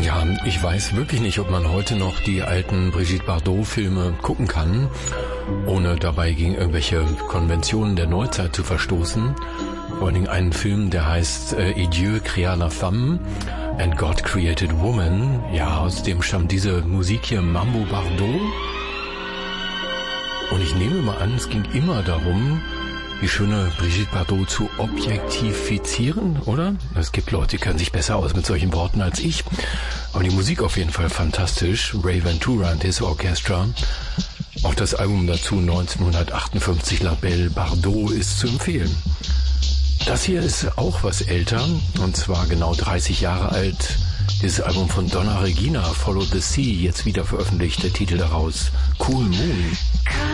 Ja, ich weiß wirklich nicht, ob man heute noch die alten Brigitte Bardot-Filme gucken kann, ohne dabei gegen irgendwelche Konventionen der Neuzeit zu verstoßen. Vor allen Dingen einen Film, der heißt Et Dieu créa la femme and God created woman. Ja, aus dem stammt diese Musik hier, Mambo Bardot. Und ich nehme mal an, es ging immer darum, die schöne Brigitte Bardot zu objektifizieren, oder? Es gibt Leute, die kennen sich besser aus mit solchen Worten als ich. Aber die Musik auf jeden Fall fantastisch. Ray Ventura and his Orchestra. Auch das Album dazu 1958, La Belle Bardot, ist zu empfehlen. Das hier ist auch was älter, und zwar genau 30 Jahre alt. Dieses Album von Donna Regina, Follow the Sea, jetzt wieder veröffentlicht, der Titel daraus, Cool Moon.